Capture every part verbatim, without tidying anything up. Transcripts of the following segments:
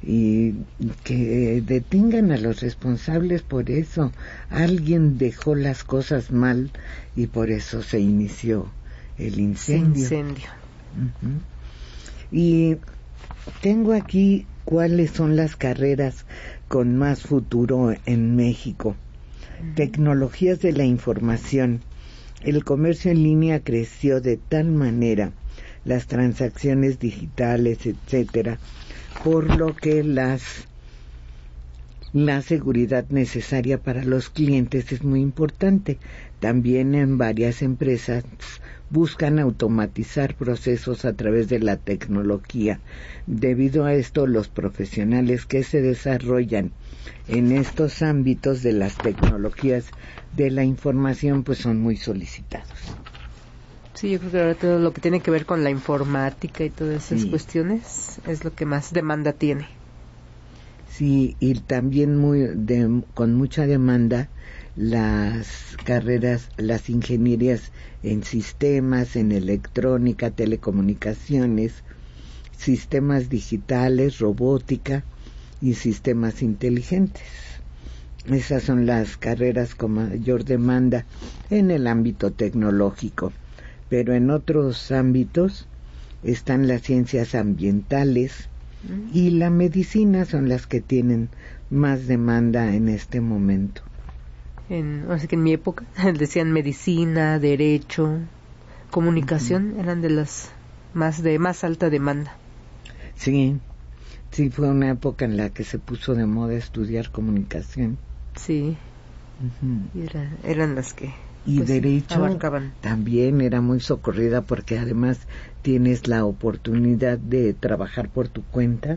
y que detengan a los responsables por eso. Alguien dejó las cosas mal y por eso se inició el incendio. incendio. Uh-huh. Y tengo aquí cuáles son las carreras con más futuro en México. Uh-huh. Tecnologías de la información. El comercio en línea creció de tal manera, las transacciones digitales, etcétera, por lo que las la seguridad necesaria para los clientes es muy importante. También en varias empresas buscan automatizar procesos a través de la tecnología. Debido a esto, los profesionales que se desarrollan en estos ámbitos de las tecnologías de la información pues son muy solicitados. Sí, yo creo que ahora todo lo que tiene que ver con la informática y todas esas sí. cuestiones es lo que más demanda tiene. Sí, y también muy de, con mucha demanda las carreras, las ingenierías en sistemas, en electrónica, telecomunicaciones, sistemas digitales, robótica y sistemas inteligentes. Esas son las carreras con mayor demanda en el ámbito tecnológico. Pero en otros ámbitos están las ciencias ambientales mm. y la medicina, son las que tienen más demanda en este momento. En, así que en mi época decían medicina, derecho, comunicación, uh-huh. eran de las más de más alta demanda. Sí, sí, fue una época en la que se puso de moda estudiar comunicación. Sí, uh-huh. y era, eran las que... Y pues derecho abarcaban. También era muy socorrida porque además tienes la oportunidad de trabajar por tu cuenta.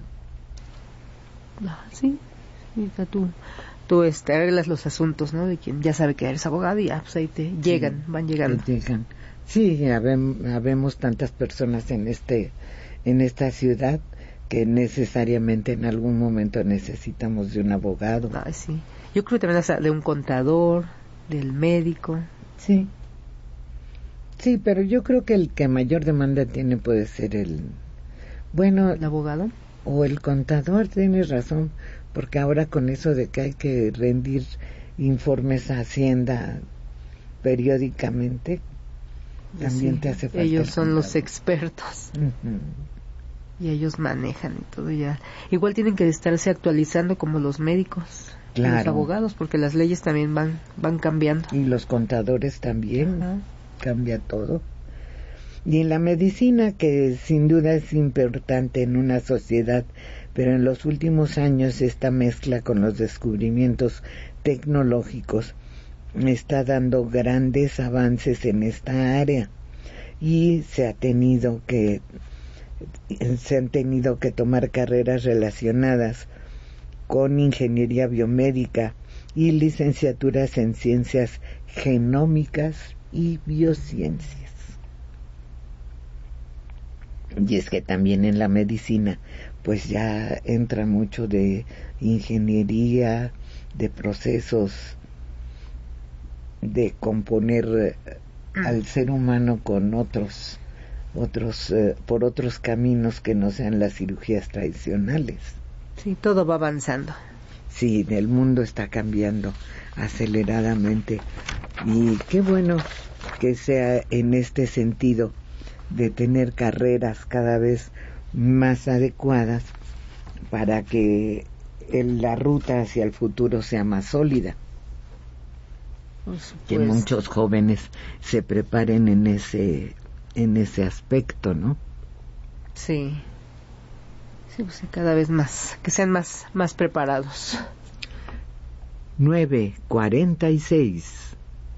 Ah, sí, sí, tú, tú este, arreglas los asuntos, ¿no? De quien ya sabe que eres abogado y ya, pues ahí te llegan, sí, van llegando. Te llegan. Sí, habemos, habemos tantas personas en este, en esta ciudad que necesariamente en algún momento necesitamos de un abogado. Ah, sí. Yo creo que también hasta de un contador, del médico. Sí, sí, pero yo creo que el que mayor demanda tiene puede ser el, bueno, el abogado o el contador. Tienes razón, porque ahora con eso de que hay que rendir informes a Hacienda periódicamente, también sí, te hace falta. Ellos son los expertos uh-huh. y ellos manejan y todo ya. Igual tienen que estarse actualizando como los médicos. Claro. Los abogados, porque las leyes también van van cambiando. Y los contadores también, uh-huh. cambia todo. Y en la medicina, que sin duda es importante en una sociedad, pero en los últimos años esta mezcla con los descubrimientos tecnológicos está dando grandes avances en esta área y se ha tenido que se han tenido que tomar carreras relacionadas con ingeniería biomédica y licenciaturas en ciencias genómicas y biociencias. Y es que también en la medicina pues ya entra mucho de ingeniería, de procesos, de componer al ser humano con otros otros eh, por otros caminos que no sean las cirugías tradicionales. Sí, todo va avanzando. Sí, el mundo está cambiando aceleradamente y qué bueno que sea en este sentido de tener carreras cada vez más adecuadas para que el, la ruta hacia el futuro sea más sólida. Que muchos jóvenes se preparen en ese en ese aspecto, ¿no? Sí. Sí, pues cada vez más, que sean más más preparados. nueve cuarenta y seis.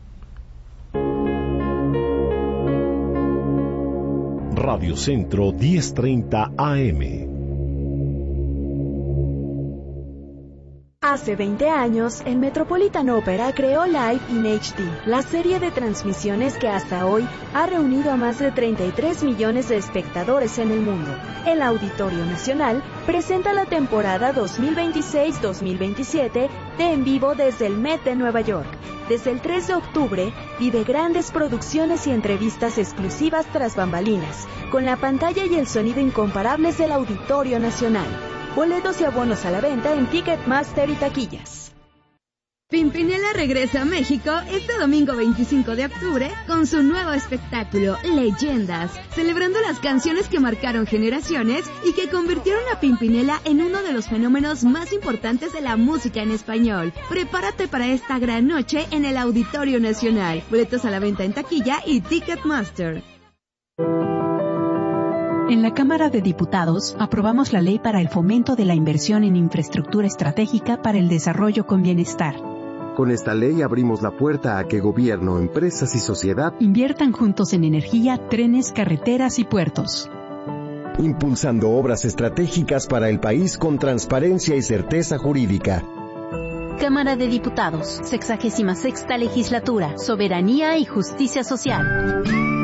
Radio Centro diez treinta A M. Hace veinte años, el Metropolitan Opera creó Live in H D, la serie de transmisiones que hasta hoy ha reunido a más de treinta y tres millones de espectadores en el mundo. El Auditorio Nacional presenta la temporada dos mil veintiséis dos mil veintisiete de En Vivo desde el Met de Nueva York. Desde el tres de octubre, vive grandes producciones y entrevistas exclusivas tras bambalinas, con la pantalla y el sonido incomparables del Auditorio Nacional. Boletos y abonos a la venta en Ticketmaster y taquillas. Pimpinela regresa a México este domingo veinticinco de octubre con su nuevo espectáculo, Leyendas, celebrando las canciones que marcaron generaciones y que convirtieron a Pimpinela en uno de los fenómenos más importantes de la música en español. Prepárate para esta gran noche en el Auditorio Nacional. Boletos a la venta en taquilla y Ticketmaster. En la Cámara de Diputados aprobamos la ley para el fomento de la inversión en infraestructura estratégica para el desarrollo con bienestar. Con esta ley abrimos la puerta a que gobierno, empresas y sociedad inviertan juntos en energía, trenes, carreteras y puertos. Impulsando obras estratégicas para el país con transparencia y certeza jurídica. Cámara de Diputados, sexagésima sexta legislatura, soberanía y justicia social.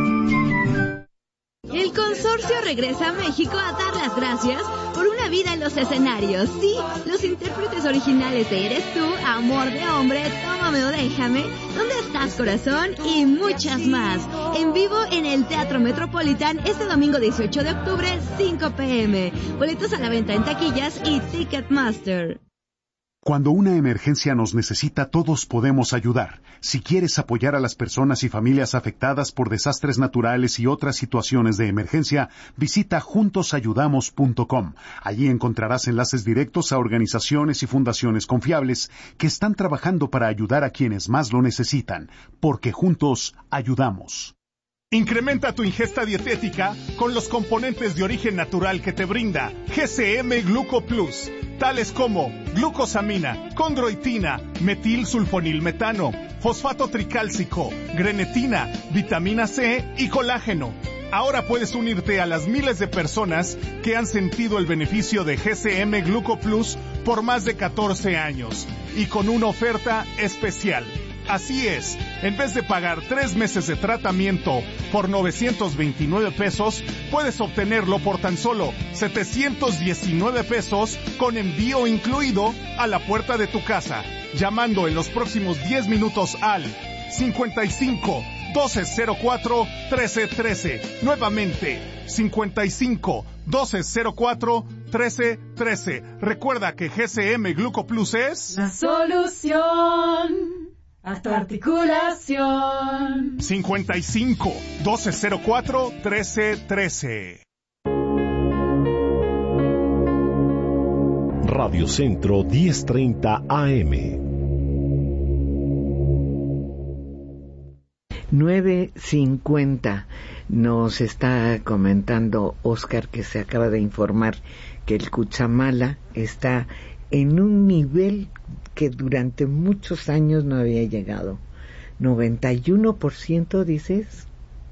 El consorcio regresa a México a dar las gracias por una vida en los escenarios. Sí, los intérpretes originales de Eres Tú, Amor de Hombre, Tómame o Déjame, ¿Dónde estás, corazón? Y muchas más. En vivo en el Teatro Metropolitan este domingo dieciocho de octubre, cinco pe eme. Boletos a la venta en taquillas y Ticketmaster. Cuando una emergencia nos necesita, todos podemos ayudar. Si quieres apoyar a las personas y familias afectadas por desastres naturales y otras situaciones de emergencia, visita juntos ayudamos punto com. Allí encontrarás enlaces directos a organizaciones y fundaciones confiables que están trabajando para ayudar a quienes más lo necesitan, porque juntos ayudamos. Incrementa tu ingesta dietética con los componentes de origen natural que te brinda G C M Gluco Plus, tales como glucosamina, condroitina, metilsulfonilmetano, fosfato tricálcico, grenetina, vitamina C y colágeno. Ahora puedes unirte a las miles de personas que han sentido el beneficio de G C M Gluco Plus por más de catorce años y con una oferta especial. Así es, en vez de pagar tres meses de tratamiento por novecientos veintinueve pesos, puedes obtenerlo por tan solo setecientos diecinueve pesos con envío incluido a la puerta de tu casa, llamando en los próximos diez minutos al cincuenta y cinco, doce cero cuatro, trece trece. Nuevamente, cincuenta y cinco, doce cero cuatro, trece trece. Recuerda que G C M Gluco Plus es la solución a tu articulación. cincuenta y cinco, doce cero cuatro, trece trece. Radio Centro diez treinta A M. nueve cincuenta. Nos está comentando Oscar que se acaba de informar que el Cutzamala está en un nivel que durante muchos años no había llegado. noventa y uno por ciento, dices.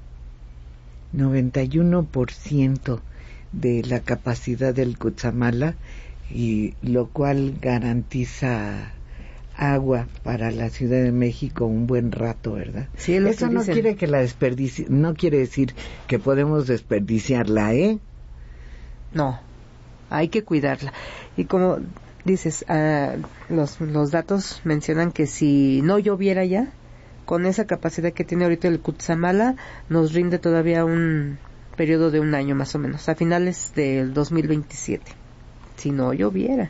noventa y uno por ciento de la capacidad del Cutzamala, y lo cual garantiza agua para la Ciudad de México un buen rato, ¿verdad? Sí, es Eso no dicen. quiere que la desperdici- no quiere decir que podemos desperdiciarla, ¿eh? No, hay que cuidarla. Y como dices, uh, los, los datos mencionan que si no lloviera ya, con esa capacidad que tiene ahorita el Cutzamala, nos rinde todavía un periodo de un año más o menos, a finales del dos mil veintisiete, si no lloviera.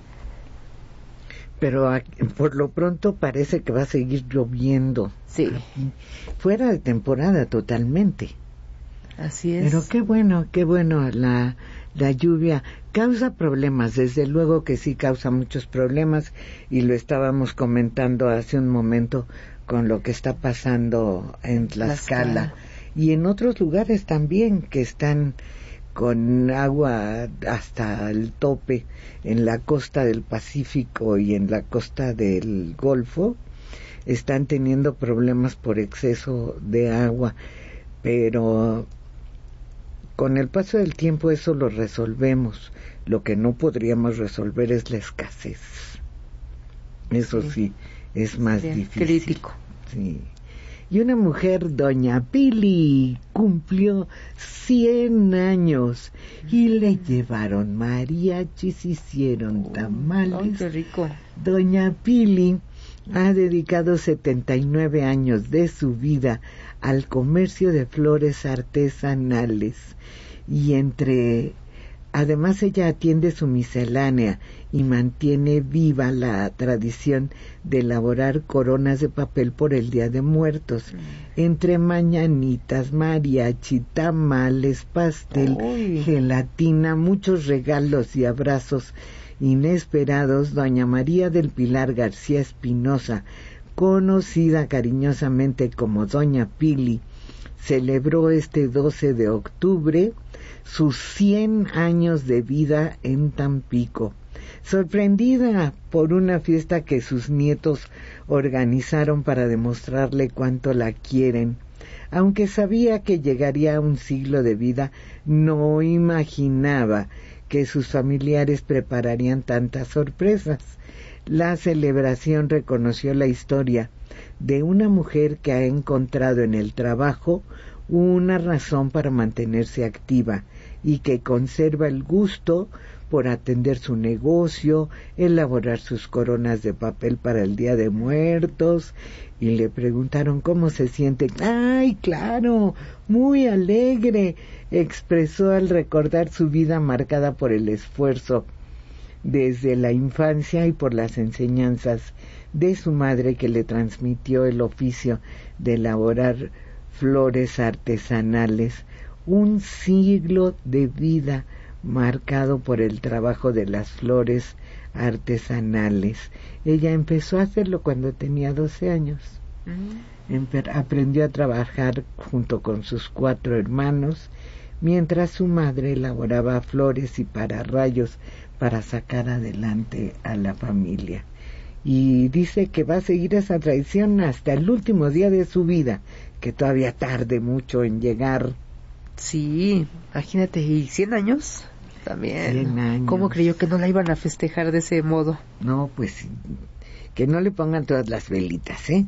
Pero aquí, por lo pronto parece que va a seguir lloviendo. Sí. Aquí, fuera de temporada totalmente. Así es. Pero qué bueno, qué bueno la la lluvia. Causa problemas, desde luego que sí causa muchos problemas, y lo estábamos comentando hace un momento con lo que está pasando en Tlaxcala, Tlaxcala. Y en otros lugares también que están con agua hasta el tope en la costa del Pacífico y en la costa del Golfo. Están teniendo problemas por exceso de agua, pero con el paso del tiempo eso lo resolvemos. Lo que no podríamos resolver es la escasez. Eso sí, sí es más sí, difícil. Crítico. Sí. Y una mujer, doña Pili, cumplió cien años y le llevaron mariachis, hicieron tamales. ¡Ay, qué rico! Doña Pili ha dedicado setenta y nueve años de su vida al comercio de flores artesanales, y entre Además, ella atiende su miscelánea y mantiene viva la tradición de elaborar coronas de papel por el Día de Muertos, mm. entre mañanitas, mariachi, tamales, pastel, Uy. gelatina, muchos regalos y abrazos inesperados. Doña María del Pilar García Espinosa, conocida cariñosamente como Doña Pili, celebró este doce de octubre sus cien años de vida en Tampico, sorprendida por una fiesta que sus nietos organizaron para demostrarle cuánto la quieren. Aunque sabía que llegaría a un siglo de vida, no imaginaba que sus familiares prepararían tantas sorpresas. La celebración reconoció la historia de una mujer que ha encontrado en el trabajo una razón para mantenerse activa y que conserva el gusto por atender su negocio, elaborar sus coronas de papel para el Día de Muertos, y le preguntaron cómo se siente. ¡Ay, claro! Muy alegre, expresó al recordar su vida marcada por el esfuerzo desde la infancia y por las enseñanzas de su madre, que le transmitió el oficio de elaborar flores artesanales. Un siglo de vida marcado por el trabajo de las flores artesanales. Ella empezó a hacerlo cuando tenía doce años. Mm. Empe- aprendió a trabajar junto con sus cuatro hermanos, mientras su madre elaboraba flores y pararrayos para sacar adelante a la familia. Y dice que va a seguir esa tradición hasta el último día de su vida, que todavía tarde mucho en llegar. Sí, imagínate, ¿y cien años? También. cien años. ¿Cómo creyó que no la iban a festejar de ese modo? No, pues, que no le pongan todas las velitas, ¿eh?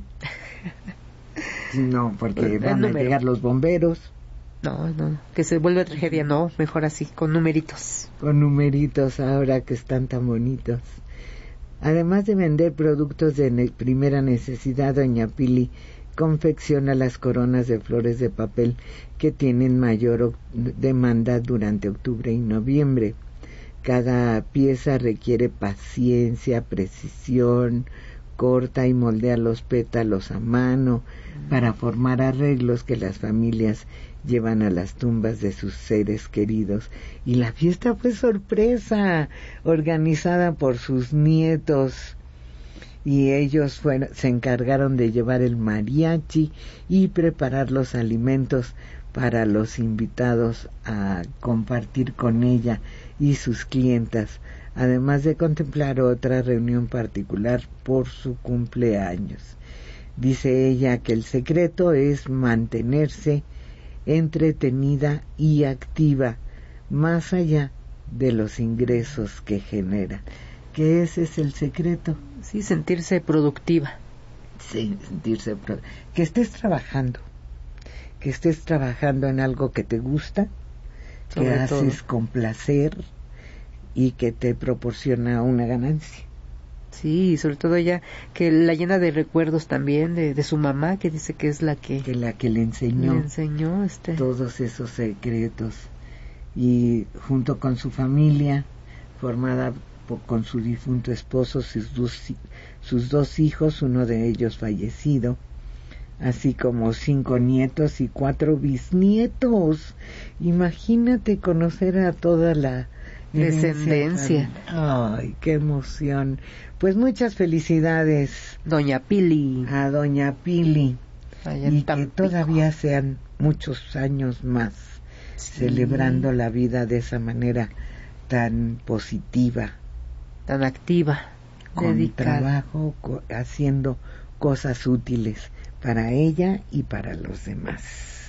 No, porque van a llegar los bomberos. No, no, que se vuelve tragedia, no, mejor así, con numeritos. Con numeritos ahora que están tan bonitos. Además de vender productos de ne- primera necesidad, doña Pili confecciona las coronas de flores de papel que tienen mayor o- demanda durante octubre y noviembre. Cada pieza requiere paciencia, precisión, corta y moldea los pétalos a mano para formar arreglos que las familias llevan a las tumbas de sus seres queridos. Y la fiesta fue sorpresa, organizada por sus nietos, y ellos fueron, se encargaron de llevar el mariachi y preparar los alimentos para los invitados a compartir con ella y sus clientas, además de contemplar otra reunión particular por su cumpleaños. Dice ella que el secreto es mantenerse entretenida y activa, más allá de los ingresos que genera. Que ese es el secreto. Sí, sentirse productiva. Sí, sentirse pro- que estés trabajando, que estés trabajando en algo que te gusta, Sobre que haces todo. con placer y que te proporciona una ganancia. Sí, sobre todo ella, que la llena de recuerdos también de, de su mamá, que dice que es la que, que la que le enseñó, le enseñó este. todos esos secretos, y junto con su familia, formada por, con su difunto esposo, sus dos, sus dos hijos, uno de ellos fallecido, así como cinco nietos y cuatro bisnietos. Imagínate conocer a toda la descendencia. Ay, qué emoción. Pues muchas felicidades, Doña Pili. A Doña Pili. Allá Y en que Tampico. todavía sean muchos años más, sí, celebrando la vida de esa manera tan positiva, tan activa, con dedicada. trabajo, co- haciendo cosas útiles para ella y para los demás.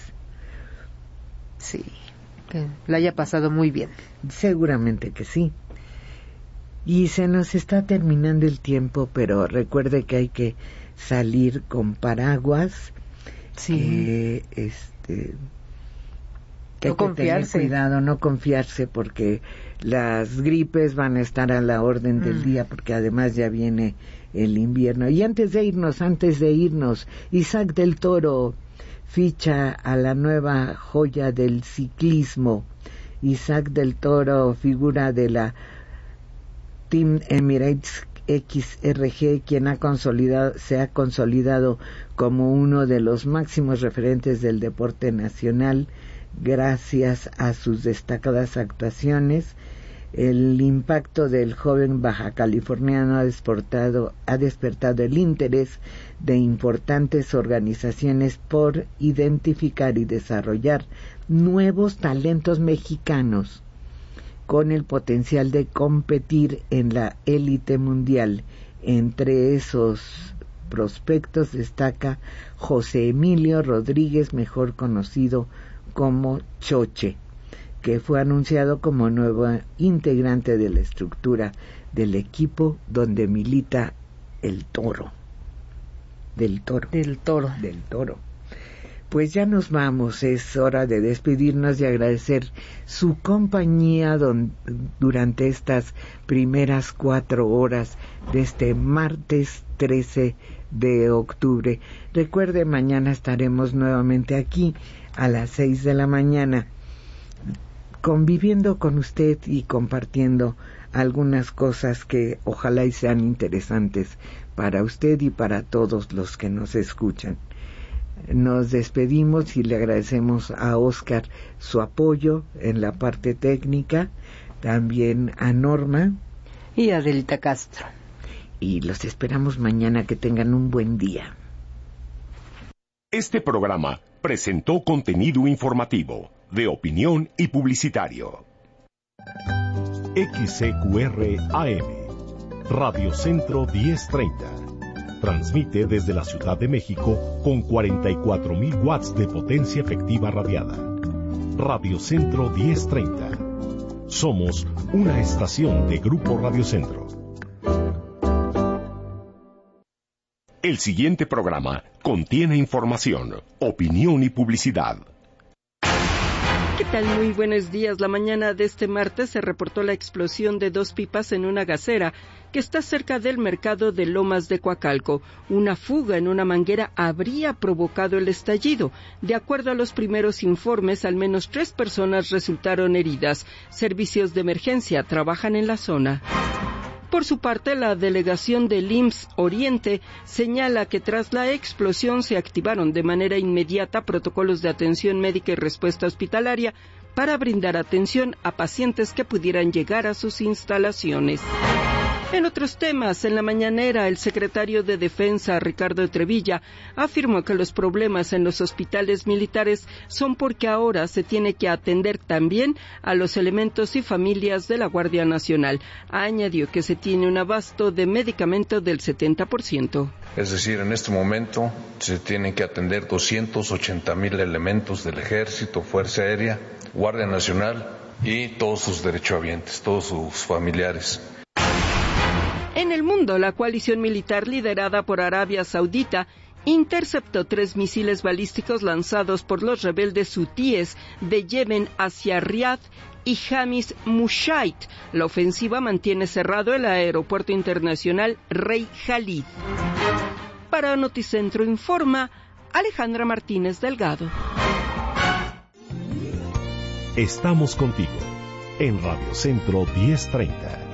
Sí, que la haya pasado muy bien. Seguramente que sí. Y se nos está terminando el tiempo, pero recuerde que hay que salir con paraguas. Sí. Que, este, que No hay que confiarse. tener cuidado, no confiarse, porque las gripes van a estar a la orden del Mm. día, porque además ya viene el invierno. Y antes de irnos, antes de irnos, Isaac del Toro ficha a la nueva joya del ciclismo, Isaac del Toro, figura de la Team Emirates X R G, quien ha consolidado, se ha consolidado como uno de los máximos referentes del deporte nacional gracias a sus destacadas actuaciones. El impacto del joven baja californiano ha despertado, ha despertado el interés de importantes organizaciones por identificar y desarrollar nuevos talentos mexicanos con el potencial de competir en la élite mundial. Entre esos prospectos destaca José Emilio Rodríguez, mejor conocido como Choche, que fue anunciado como nuevo integrante de la estructura del equipo donde milita el Toro. Del Toro. Del Toro. Del Toro. Pues ya nos vamos, es hora de despedirnos y agradecer su compañía don, durante estas primeras cuatro horas de este martes trece de octubre. Recuerde, mañana estaremos nuevamente aquí a las seis de la mañana, conviviendo con usted y compartiendo algunas cosas que ojalá y sean interesantes para usted y para todos los que nos escuchan. Nos despedimos y le agradecemos a Oscar su apoyo en la parte técnica, también a Norma y a Adelita Castro. Y los esperamos mañana, que tengan un buen día. Este programa presentó contenido informativo, de opinión y publicitario. X C Q R A M, Radio Centro diez treinta. Transmite desde la Ciudad de México con cuarenta y cuatro mil watts de potencia efectiva radiada. Radio Centro diez treinta. Somos una estación de Grupo Radio Centro. El siguiente programa contiene información, opinión y publicidad. ¿Qué tal? Muy buenos días. La mañana de este martes se reportó la explosión de dos pipas en una gasera que está cerca del mercado de Lomas de Coacalco. Una fuga en una manguera habría provocado el estallido. De acuerdo a los primeros informes, al menos tres personas resultaron heridas. Servicios de emergencia trabajan en la zona. Por su parte, la delegación del I M S S Oriente señala que tras la explosión se activaron de manera inmediata protocolos de atención médica y respuesta hospitalaria para brindar atención a pacientes que pudieran llegar a sus instalaciones. En otros temas, en la mañanera, el secretario de Defensa, Ricardo Trevilla, afirmó que los problemas en los hospitales militares son porque ahora se tiene que atender también a los elementos y familias de la Guardia Nacional. Añadió que se tiene un abasto de medicamento del setenta por ciento. Es decir, en este momento se tienen que atender doscientos ochenta mil elementos del Ejército, Fuerza Aérea, Guardia Nacional y todos sus derechohabientes, todos sus familiares. En el mundo, la coalición militar liderada por Arabia Saudita interceptó tres misiles balísticos lanzados por los rebeldes hutíes de Yemen hacia Riad y Hamis Mushait. La ofensiva mantiene cerrado el aeropuerto internacional Rey Khalid. Para Noticentro informa Alejandra Martínez Delgado. Estamos contigo en Radio Centro diez treinta.